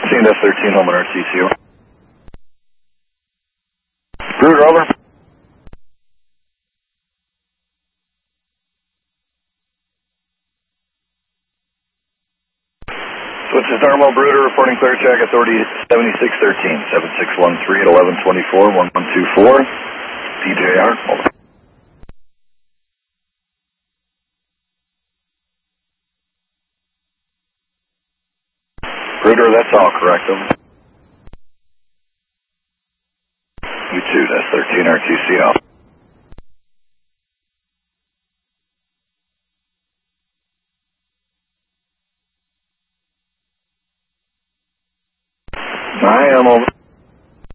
Seen that's 13 home on RTCO. Brooder, over. Switch is normal, Brooder, reporting clear check, authority 7613, 7613 at 1124, 1124, PJR, over. Brooder, that's all correct, over. You too, that's 13 RTCO.